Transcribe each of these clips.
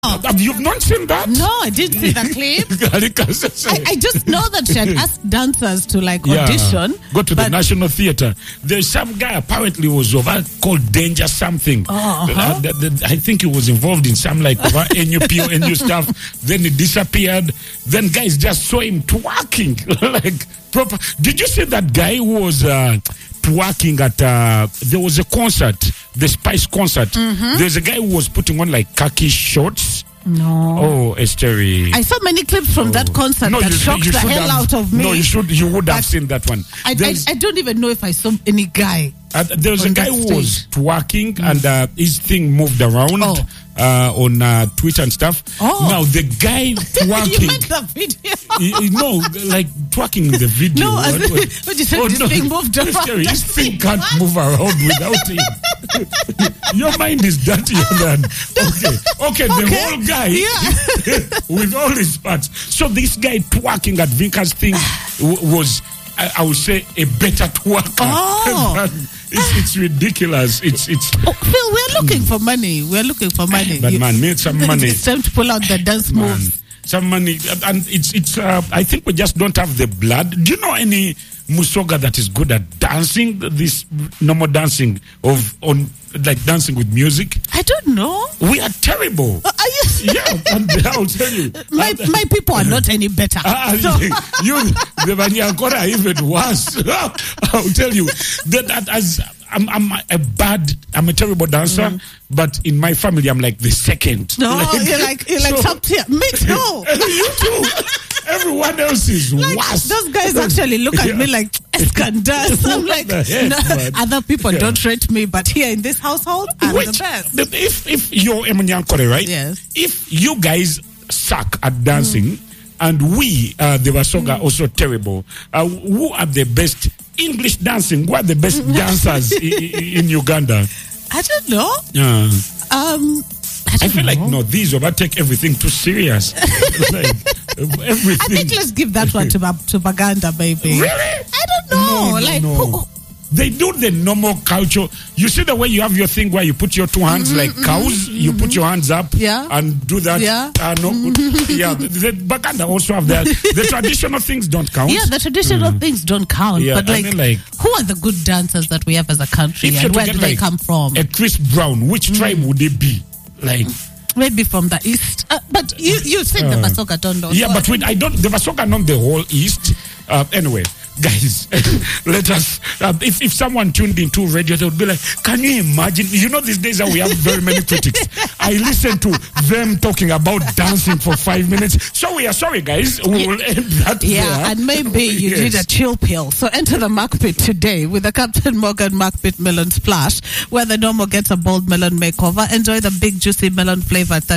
You've not seen that? No, I didn't see the clip. I just know that she had asked dancers to audition. Go to the National Theatre. There's some guy apparently was over called Danger something. I think he was involved in some NUP or NU stuff. Then he disappeared. Then guys just saw him twerking proper. Did you see that guy who was twerking at there was a concert, the Spice concert. There's a guy who was putting on khaki shorts. No. Oh, Esteri. I saw many clips from that concert that shocked the hell out of me. No, you would have seen that one. I don't even know if I saw any guy. There was a guy who was twerking and his thing moved around on Twitter and stuff. Now the guy twerking. You meant the video? No, twerking in the video. No, what you said, this thing moved around. His thing can't move around without him. Your mind is dirtier than okay. The whole guy with all his parts. So this guy twerking at Vinka's thing was, I would say, a better twerker. It's ridiculous. Phil, we're looking for money. But man, made some money. It's time to pull out the dance moves. Some money, and it's. I think we just don't have the blood. Do you know any Musoga that is good at dancing? This normal dancing dancing with music. I don't know. We are terrible. Are you? Yeah, and I'll tell you. My people are not any better. The Banyankora even worse. I'll tell you that as I'm a terrible dancer, but in my family I'm like the second. No, you're like top tier. Me too. You too. Everyone else is worse. Those guys actually look at me like can dance. I'm like, other people don't rate me, but here in this household, I'm the best. If you're Emunyankore, right? Yes. If you guys suck at dancing, and we, the Basoga, also terrible, who are the best English dancing? Who are the best dancers in Uganda? I don't know. I feel no, these take everything too serious. Everything. I think let's give that one to Baganda, baby. Really? I don't know. No. They do the normal culture. You see the way you have your thing where you put your two hands like cows. You put your hands up and do that. The Baganda also have that. The traditional things don't count. Yeah, the traditional things don't count. Yeah, but who are the good dancers that we have as a country, and where do they come from? A Chris Brown, which tribe would it be? Maybe from the east, but you said the Basoga don't know. Yeah, but the Basoga not the whole east. Anyway, guys, let us. If someone tuned into radio, they would be like, "Can you imagine?" You know, these days we have very many critics. I listen to them talking about dancing for 5 minutes. So we are sorry, guys. We will end that. Yeah, and maybe you need a chill pill. So enter the Mark Pit today with the Captain Morgan Mark Pit Melon Splash, where the normal gets a bold melon makeover. Enjoy the big juicy melon flavor at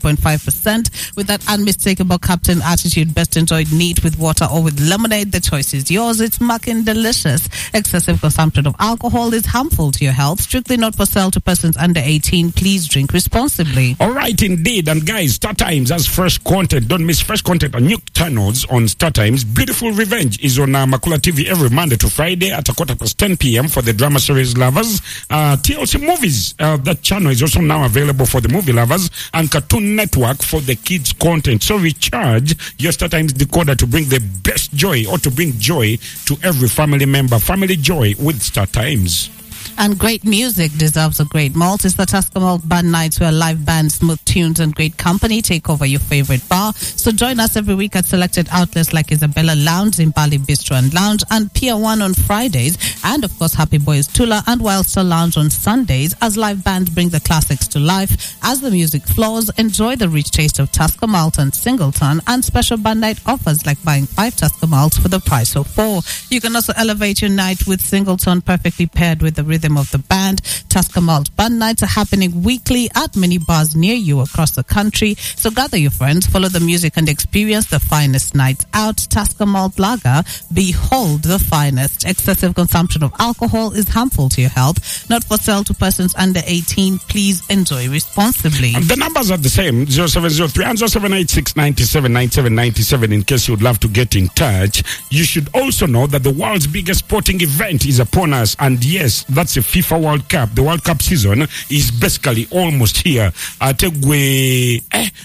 37.5% with that unmistakable Captain attitude. Best enjoyed neat with water or with lemonade. The choice is yours. It's mucking delicious. Excessive consumption of alcohol is harmful to your health. Strictly not for sale to persons under 18. Please drink responsibly. All right, indeed. And guys, Star Times has fresh content. Don't miss fresh content on new channels on Star Times. Beautiful Revenge is on Makula TV every Monday to Friday at 10:15 p.m. for the drama series lovers. TLC Movies, that channel is also now available for the movie lovers, and Cartoon Network for the kids content. So recharge your Star Times decoder to bring the best joy, or to bring joy to every family member. Family joy with Star Times. And great music deserves a great malt. It's the Tusker Malt Band Nights, where live bands, smooth tunes, and great company take over your favorite bar. So join us every week at selected outlets like Isabella Lounge, Zimbali Bistro and Lounge, and Pier 1 on Fridays, and of course Happy Boys Tula and Wildstar Lounge on Sundays, as live bands bring the classics to life. As the music flows, enjoy the rich taste of Tusker Malt and Singleton, and special band night offers like buying 5 Tusker Malts for the price of 4. You can also elevate your night with Singleton, perfectly paired with the rhythm of the band. Tusker Malt Band Nights are happening weekly at many bars near you across the country. So gather your friends, follow the music, and experience the finest nights out. Tusker Malt Lager, behold the finest. Excessive consumption of alcohol is harmful to your health. Not for sale to persons under 18. Please enjoy responsibly. The numbers are the same, 0703 and 0786 97 97 97, in case you would love to get in touch. You should also know that the world's biggest sporting event is upon us, and yes, that that's the FIFA World Cup. The World Cup season is basically almost here.